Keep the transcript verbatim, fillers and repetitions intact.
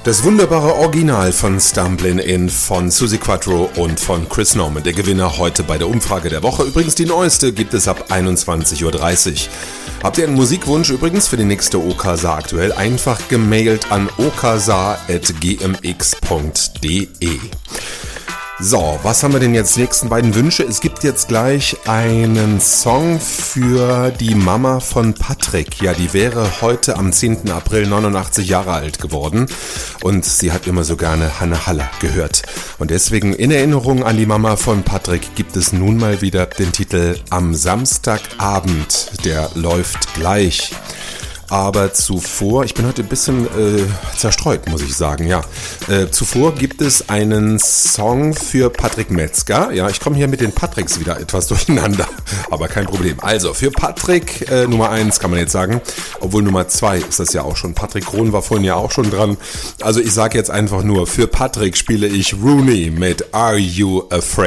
Das wunderbare Original von Stumblin' In von Suzi Quatro und von Chris Norman. Der Gewinner heute bei der Umfrage der Woche. Übrigens die neueste gibt es ab einundzwanzig Uhr dreißig. Habt ihr einen Musikwunsch übrigens für die nächste Okasa aktuell? Einfach gemailt an okasa at g m x punkt d e. So, was haben wir denn jetzt? Die nächsten beiden Wünsche. Es gibt jetzt gleich einen Song für die Mama von Patrick. Ja, die wäre heute am zehnten April neunundachtzig Jahre alt geworden und sie hat immer so gerne Hanne Haller gehört. Und deswegen in Erinnerung an die Mama von Patrick gibt es nun mal wieder den Titel Am Samstagabend. Der läuft gleich. Aber zuvor, ich bin heute ein bisschen äh, zerstreut, muss ich sagen, ja. Äh, zuvor gibt es einen Song für Patrick Metzger. Ja, ich komme hier mit den Patricks wieder etwas durcheinander, aber kein Problem. Also, für Patrick äh, Nummer eins kann man jetzt sagen, obwohl Nummer zwei ist das ja auch schon. Patrick Krohn war vorhin ja auch schon dran. Also, ich sage jetzt einfach nur, für Patrick spiele ich Rooney mit Are You Afraid?